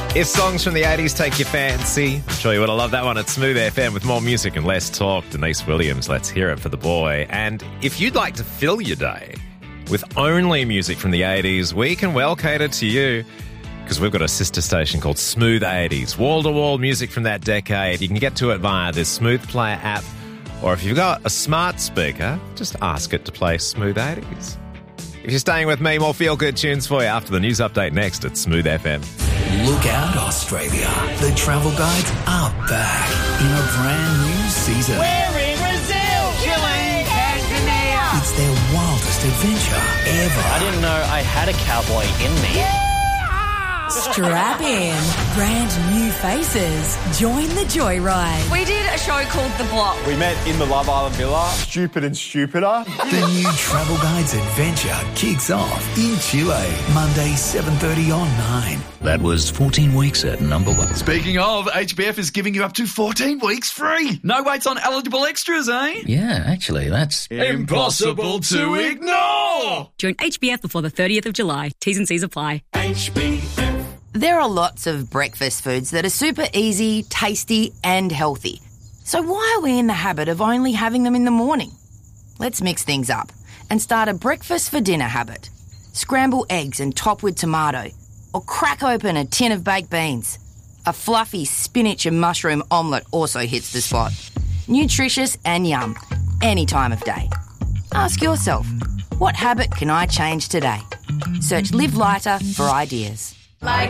If songs from the 80s take your fancy, I'm sure you would have loved that one at Smooth FM with more music and less talk. Denise Williams, let's hear it for the boy. And if you'd like to fill your day with only music from the 80s, we can well cater to you because we've got a sister station called Smooth 80s. Wall-to-wall music from that decade. You can get to it via this Smooth Player app, or if you've got a smart speaker, just ask it to play Smooth 80s. If you're staying with me, more feel-good tunes for you after the news update next at Smooth FM. Look out, Australia. The travel guides are back in a brand new season. We're in Brazil, Chile, Tanzania. It's their wildest adventure ever. I didn't know I had a cowboy in me. Strap in. Brand new faces. Join the joyride. We did a show called The Block. We met in the Love Island Villa. Stupid and stupider. The new Travel Guides adventure kicks off in Chile, Monday 7:30 on 9. That was 14 weeks at number 1. Speaking of, HBF is giving you up to 14 weeks free. No waits on eligible extras, eh? Yeah, actually, that's impossible to ignore. Join HBF before the 30th of July. T's and C's apply. HBF. There are lots of breakfast foods that are super easy, tasty and healthy. So why are we in the habit of only having them in the morning? Let's mix things up and start a breakfast for dinner habit. Scramble eggs and top with tomato, or crack open a tin of baked beans. A fluffy spinach and mushroom omelette also hits the spot. Nutritious and yum, any time of day. Ask yourself, what habit can I change today? Search Live Lighter for ideas.